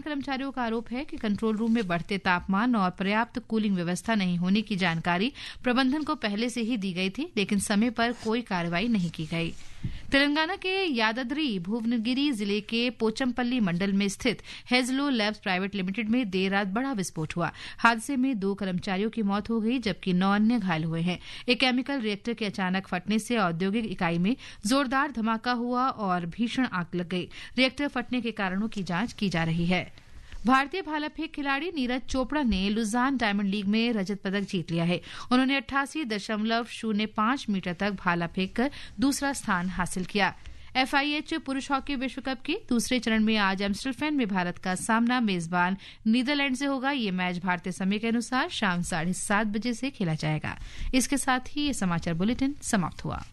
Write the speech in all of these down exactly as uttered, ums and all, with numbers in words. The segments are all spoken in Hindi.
कर्मचारियों का आरोप है कि कंट्रोल रूम में बढ़ते तापमान और पर्याप्त कूलिंग व्यवस्था नहीं होने की जानकारी प्रबंधन को पहले से ही दी गई थी, लेकिन समय पर कोई कार्रवाई नहीं की गई। तेलंगाना के यादाद्री भुवनगिरी जिले के पोचमपल्ली मंडल में स्थित हेजलो लैब्स प्राइवेट लिमिटेड में देर रात बड़ा विस्फोट हुआ। हादसे में दो कर्मचारियों की मौत हो गई, जबकि नौ अन्य घायल हुए हैं। एक केमिकल रिएक्टर के अचानक फटने से औद्योगिक इकाई में जोरदार धमाका हुआ और भीषण आग लग गई। रिएक्टर फटने के कारणों की जांच की जा रही है। भारतीय भाला फेंक खिलाड़ी नीरज चोपड़ा ने लुजान डायमंड लीग में रजत पदक जीत लिया है। उन्होंने अट्ठासी दशमलव शून्य पांच मीटर तक भाला फेंक कर दूसरा स्थान हासिल किया। एफआईएच पुरुष हॉकी विश्व कप के दूसरे चरण में आज एम्स्टलफेन में भारत का सामना मेजबान नीदरलैंड से होगा। ये मैच भारतीय समय के अनुसार शाम साढ़े सात बजे से खेला जाएगा। इसके साथ ही ये समाचार बुलेटिन समाप्त हुआ।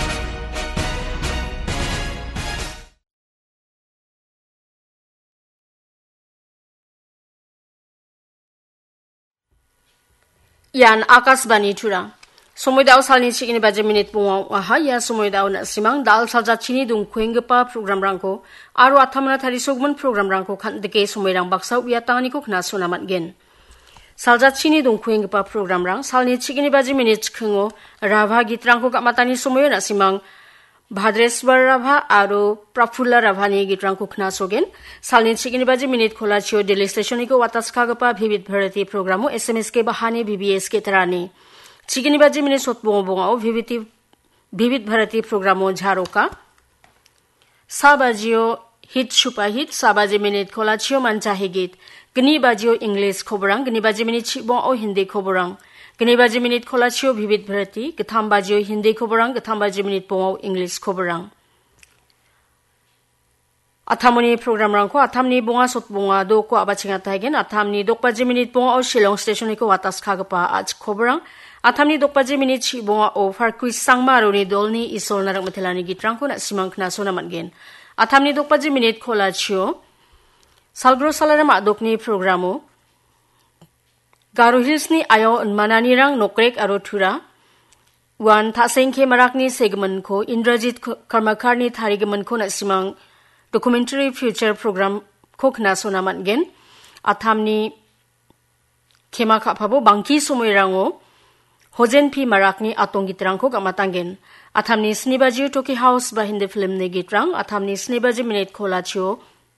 Yan Akasbani Tura. Somoidao salni chikini baje minute pungaw aha ya somoidao na simang dal salja chini dung kuengpa program rangko aro athamna thari sogman program rangko khandike somoirang baksa uya tangni ko khna sonamat gen. Salja chini dung kuengpa program rang salni chikini baje minute khungo Rava gitrangko kamatani somoyo na simang Bhadreswar Rava aro Prafula Ravani gitrangko khna sogen salni chikini baje minute khola chio Delhi station ko watas khagapa Vivid Bharati programo S M S ke bahane B B S ke tarani chikini baje minute sotbong bongao Vivid Vivid Bharati programo jharoka sabajio hit chupa hit sabaje minute khola chio manchahe git gni bajio English khobrang gni baje minute chibong o Hindi khobrang gni baje minute khola chio Vivid Bharati gatham bajio Hindi khobrang gatham baje minute bongao English khobrang Athamoni program rangko athamni bonga sotbonga do ko abachinga taigen athamni dokpaje minute bonga o Shillong station ko watas khagapa aj khobrang athamni dokpaje minute chi bonga o farkui sangma roni dolni isol narak mathelani gitrangko na simangkhna sonamatgen athamni dokpaje minute khola chio salgro salarama dokni programo Garo Hills ni ayo manani rang nokrek aro thura wan thasengke marakni segment ko Indrajit Karmakar ni tharigeman ko na simang documentary future program kokna sonamat gen athamni khema khapabo bangki somoirango hojen phi marakni atongitrang ko gamatangen athamni snibaji toki house ba Hindi film ne gitrang athamni snibaji minute khola chio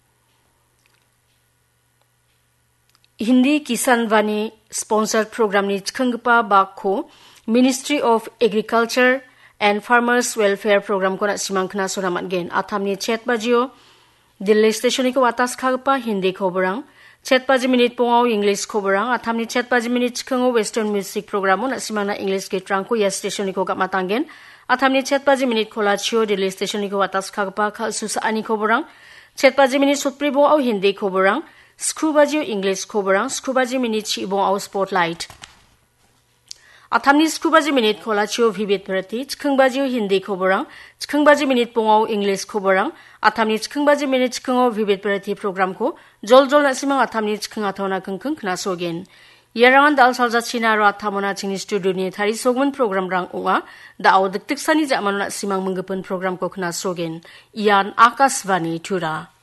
Hindi Kisan Vani sponsored program ni chkhangpa bakho Ministry of Agriculture and Farmers Welfare Program ko na simangkhna sonamat gen athamni chetbajio Delhi station ko watas khagpa Hindi khobrang chetbaji minute pongao English khobrang athamni chetbaji minute chkhango Western Music Program na simangna English gitrang ko yes station ko gamatangen athamni chetbaji minute khola chio Delhi station ko watas khagpa khalsusa ani khobrang chetbaji minute sutpri bongao Hindi khobrang skubajio English khobrang skubajji minute chi bongao Spotlight Athamni skubajji minute khola chio Vivid Bharati chkhangbaji Hindi khobrang chkhangbaji minute pongao English khobrang athamni chkhangbaji minute chkhango Vivid Bharati program ko joljol na simang athamni chkhanga thona kangkang khna sogen yarangan dal salja china ro athamona chini studio ni thari sogman program rang unga da audiktik sani jamana simang mangapun program ko khna sogen Yan Akasvani Tura